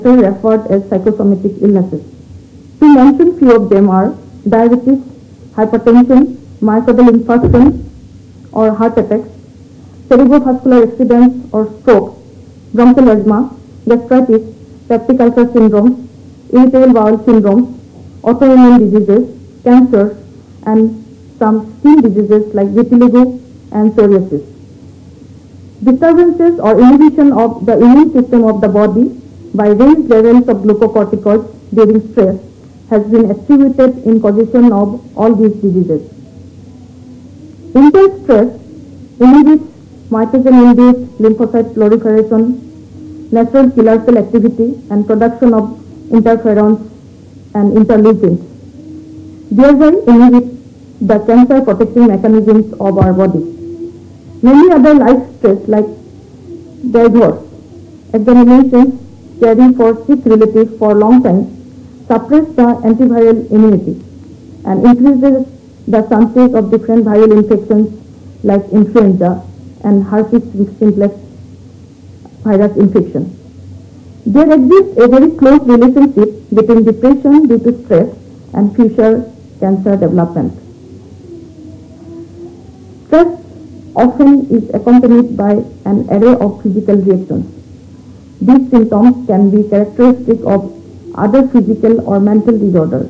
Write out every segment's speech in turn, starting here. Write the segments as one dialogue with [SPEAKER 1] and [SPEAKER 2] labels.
[SPEAKER 1] referred as psychosomatic illnesses. To mention few of them are diabetes, hypertension, myocardial infarction or heart attacks, cerebrovascular accidents or stroke, bronchial asthma, gastritis, peptic ulcer syndrome, irritable bowel syndrome, autoimmune diseases, cancer, and some skin diseases like vitiligo and psoriasis. Disturbances or inhibition of the immune system of the body by raised levels of glucocorticoids during stress has been attributed in causation of all these diseases. Intense stress inhibits mitogen-induced lymphocyte proliferation, natural killer cell activity, and production of interferons and interleukins, thereby inhibit the cancer protecting mechanisms of our body. Many other life stress like divorce, examinations, caring for sick relatives for a long time suppress the antiviral immunity and increases the chances of different viral infections like influenza and herpes simplex virus infection. There exists a very close relationship between depression due to stress and future cancer development. Stress often is accompanied by an array of physical reactions. These symptoms can be characteristic of other physical or mental disorders.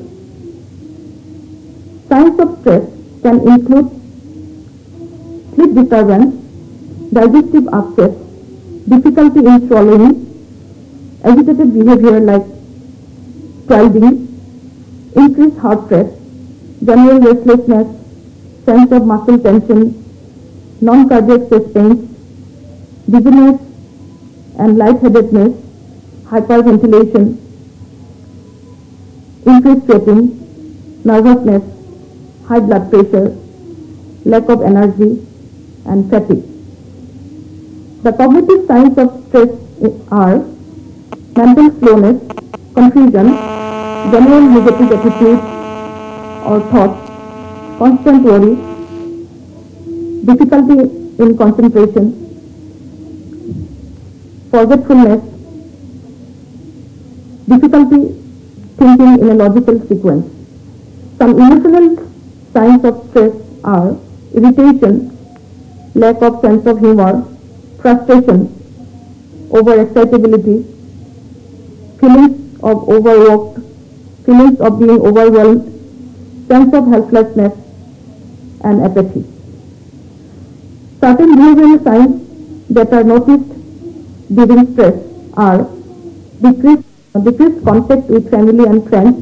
[SPEAKER 1] Signs of stress can include sleep disturbance, digestive upset, difficulty in swallowing, agitated behavior like twirling, increased heart rate, general restlessness, sense of muscle tension, non-cardiac chest pains, dizziness and lightheadedness, hyperventilation, increased sweating, nervousness, high blood pressure, lack of energy, and fatigue. The cognitive signs of stress are mental slowness, confusion, general negative attitude or thoughts, constant worry, difficulty in concentration, forgetfulness, difficulty thinking in a logical sequence. Some emotional signs of stress are irritation, lack of sense of humor, frustration, overexcitability, feelings of overworked, feelings of being overwhelmed, sense of helplessness, and apathy. Certain behavioral signs that are noticed during stress are decreased contact with family and friends,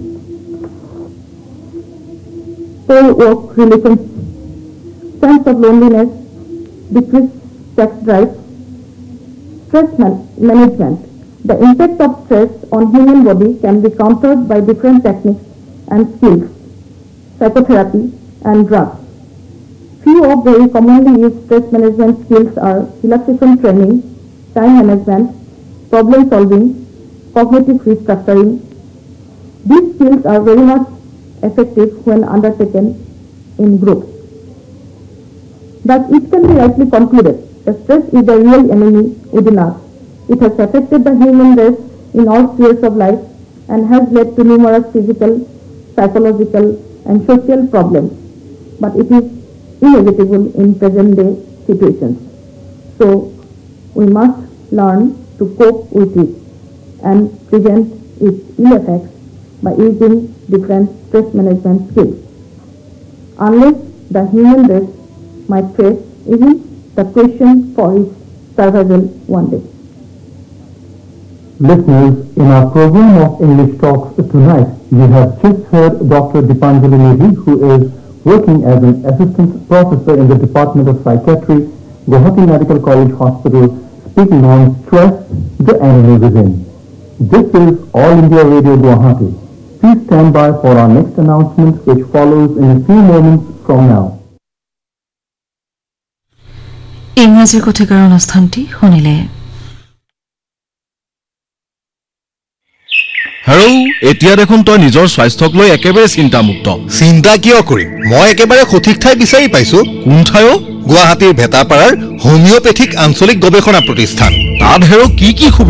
[SPEAKER 1] poor work relations, sense of loneliness, decreased sex drive, stress management. The impact of stress on human body can be countered by different techniques and skills, psychotherapy and drugs. Few of very commonly used stress management skills are relaxation training, time management, problem solving, cognitive restructuring. These skills are very much effective when undertaken in groups. Thus, it can be rightly concluded that stress is the real enemy within us. It has affected the human race in all spheres of life and has led to numerous physical, psychological, and social problems. But it is inevitable in present-day situations. So, we must learn to cope with it and prevent its ill effects by using different stress management skills. Unless the human race might face even the question for its survival one day.
[SPEAKER 2] Listeners, in our program of English Talks tonight, you have just heard Dr. Dipanjali Negi, who is working as an assistant professor in the Department of Psychiatry, Guwahati Medical College Hospital, speaking on stress, the enemy within. This is All India Radio Guwahati. Please stand by for our next announcement, which follows in a few moments from now.
[SPEAKER 3] ইংৰাজী কথিকাৰ অনুষ্ঠানটি শুনিলে।
[SPEAKER 4] হেৰো এতিয়া দেখোন তই নিজৰ স্বাস্থ্যক লৈ একেবাৰে চিন্তামুক্ত।
[SPEAKER 5] চিন্তা কিয় কৰিম, মই একেবাৰে সঠিক ঠাই বিচাৰি পাইছো।
[SPEAKER 4] কোন ঠাইও?
[SPEAKER 5] গুৱাহাটীৰ ভেটাপাৰাৰ হোমিওপেথিক আঞ্চলিক গৱেষণা প্ৰতিষ্ঠান।
[SPEAKER 4] তাত হেৰো কি কি